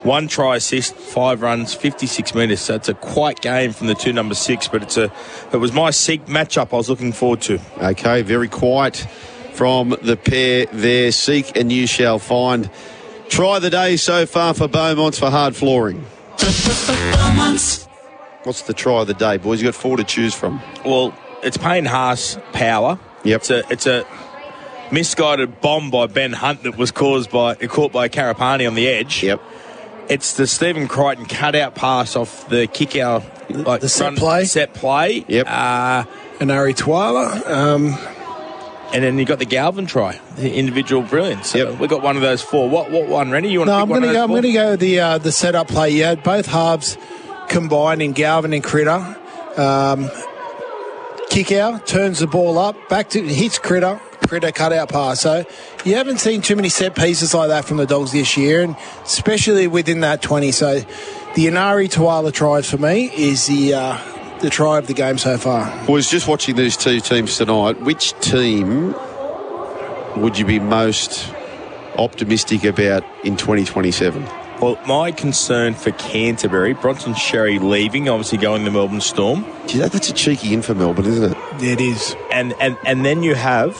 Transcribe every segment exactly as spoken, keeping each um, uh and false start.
One try assist, five runs, fifty-six metres. So it's a quiet game from the two number six, but it's a it was my Seek matchup I was looking forward to. Okay, very quiet from the pair there. Seek and You Shall Find. Try the day so far for Beaumont's for hard flooring. What's the try of the day, boys? You've got four to choose from. Well, it's Payne Haas power. Yep. It's a it's a misguided bomb by Ben Hunt that was caused by caught by Karapani on the edge. Yep. It's the Stephen Crichton cut-out pass off the kick-out. Like the set play. Set play. Yep. Uh, Anari Twala. Um, and then you got the Galvin try, the individual brilliance. So Yep. we got one of those four. What what one, Rennie? You want no, to I'm pick one going to of go. those I'm four? going to go with the uh, the setup play. You had both halves combined in Galvin and Critter. Um, kick out, turns the ball up, back to hits Critter. Critter cut out pass. So you haven't seen too many set pieces like that from the Dogs this year, and especially within that twenty. So the Inari Tuala try for me is the uh, the try of the game so far. Boys, just watching these two teams tonight, which team would you be most optimistic about in twenty twenty-seven? Well, my concern for Canterbury, Bronson Sherry leaving, obviously going to Melbourne Storm. Gee, that, that's a cheeky in for Melbourne, isn't it? Yeah, it is. And and, and then you have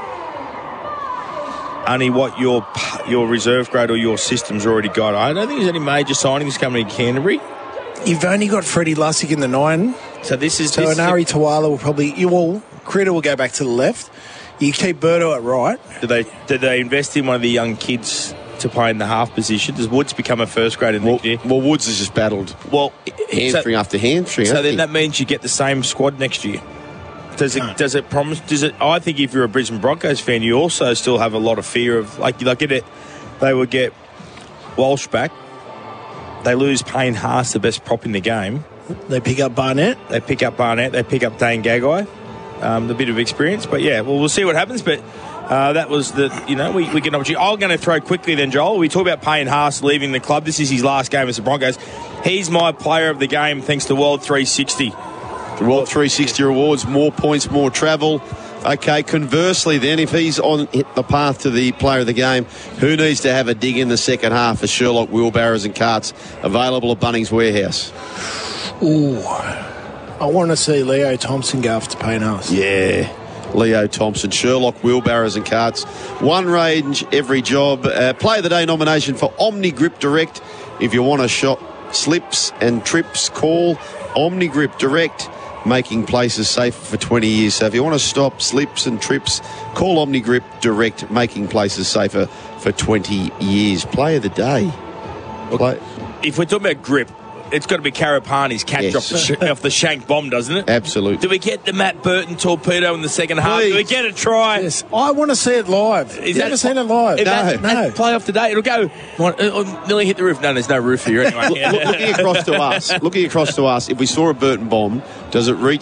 only what your your reserve grade or your system's already got. I don't think there's any major signings coming to Canterbury. You've only got Freddie Lussick in the nine. So this is... So this Inari is a, Tuala will probably... You will, Critter will go back to the left. You keep Birdo at right. do they did they invest in one of the young kids to play in the half position? Does Woods become a first grader Well, next year? well, Woods has just battled Well, hamstring so, after hamstring. so hasn't then he? that means you get the same squad next year. Does it? No. Does it promise? Does it? I think if you're a Brisbane Broncos fan, you also still have a lot of fear of like like get it. They would get Walsh back. They lose Payne Haas, the best prop in the game. They pick up Barnett. They pick up Barnett. They pick up Dane Gagai. Um, the bit of experience, but yeah, well, we'll see what happens. But uh, that was the, you know, we, we get an opportunity. I'm going to throw quickly then, Joel. We talk about Payne Haas leaving the club. This is his last game as the Broncos. He's my player of the game thanks to World three sixty. The World three sixty rewards, more points, more travel. Okay, conversely then, if he's on the path to the player of the game, who needs to have a dig in the second half for Sherlock Wheelbarrows and Carts, available at Bunnings Warehouse? Ooh. I want to see Leo Thompson go after Payne Haas. Yeah, Leo Thompson, Sherlock Wheelbarrows and Carts. One range, every job. Uh, Play of the Day nomination for Omni Grip Direct. If you want to shop slips and trips, call Omni Grip Direct, making places safer for twenty years. So if you want to stop slips and trips, call Omni Grip Direct, making places safer for twenty years. Play of the Day. Play. If we're talking about grip, it's got to be Karapani's catch Yes. off, the sh- off the shank bomb, doesn't it? Absolutely. Do we get the Matt Burton torpedo in the second half? Please. Do we get a try? Yes, I want to see it live. Is You've that- never seen it live? If No. that, that play off today, it'll go. What, uh, uh, nearly hit the roof. No, there's no roof here anyway. Look- looking across to us, looking across to us, if we saw a Burton bomb, does it reach